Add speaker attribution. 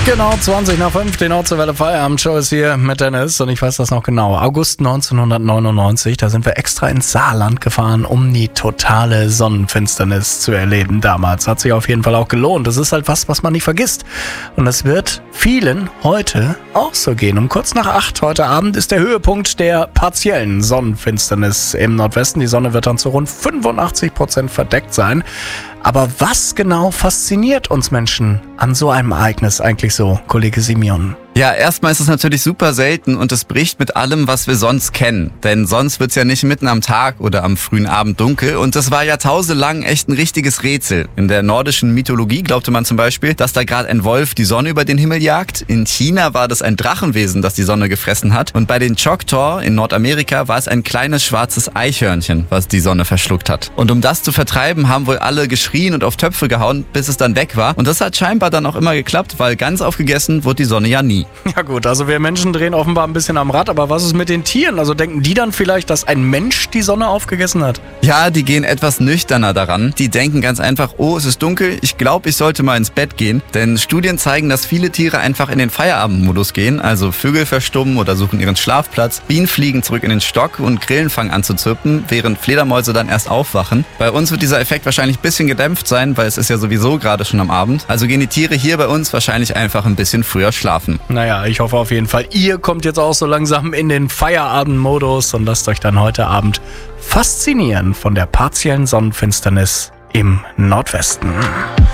Speaker 1: Genau, 20 nach 5, die Nordseewelle Feierabendshow ist hier mit Dennis und ich weiß das noch genau. August 1999, da sind wir extra ins Saarland gefahren, um die totale Sonnenfinsternis zu erleben damals. Hat sich auf jeden Fall auch gelohnt. Das ist halt was man nicht vergisst. Und es wird vielen heute auch so gehen. Um kurz nach 8 heute Abend ist der Höhepunkt der partiellen Sonnenfinsternis im Nordwesten. Die Sonne wird dann zu rund 85% verdeckt sein. Aber was genau fasziniert uns Menschen an so einem Ereignis eigentlich so, Kollege Simeon?
Speaker 2: Ja, erstmal ist es natürlich super selten und es bricht mit allem, was wir sonst kennen. Denn sonst wird's ja nicht mitten am Tag oder am frühen Abend dunkel. Und das war jahrtausendlang echt ein richtiges Rätsel. In der nordischen Mythologie glaubte man zum Beispiel, dass da gerade ein Wolf die Sonne über den Himmel jagt. In China war das ein Drachenwesen, das die Sonne gefressen hat. Und bei den Choctaw in Nordamerika war es ein kleines schwarzes Eichhörnchen, was die Sonne verschluckt hat. Und um das zu vertreiben, haben wohl alle geschrien und auf Töpfe gehauen, bis es dann weg war. Und das hat scheinbar dann auch immer geklappt, weil ganz aufgegessen wurde die Sonne ja nie.
Speaker 1: Ja gut, also wir Menschen drehen offenbar ein bisschen am Rad, aber was ist mit den Tieren? Also denken die dann vielleicht, dass ein Mensch die Sonne aufgegessen hat?
Speaker 2: Ja, die gehen etwas nüchterner daran. Die denken ganz einfach, oh, es ist dunkel, ich glaube, ich sollte mal ins Bett gehen. Denn Studien zeigen, dass viele Tiere einfach in den Feierabendmodus gehen, also Vögel verstummen oder suchen ihren Schlafplatz, Bienen fliegen zurück in den Stock und Grillen fangen an zu zirpen, während Fledermäuse dann erst aufwachen. Bei uns wird dieser Effekt wahrscheinlich ein bisschen gedämpft sein, weil es ist ja sowieso gerade schon am Abend. Also gehen die Tiere hier bei uns wahrscheinlich einfach ein bisschen früher schlafen.
Speaker 1: Naja, ich hoffe auf jeden Fall, ihr kommt jetzt auch so langsam in den Feierabendmodus und lasst euch dann heute Abend faszinieren von der partiellen Sonnenfinsternis im Nordwesten.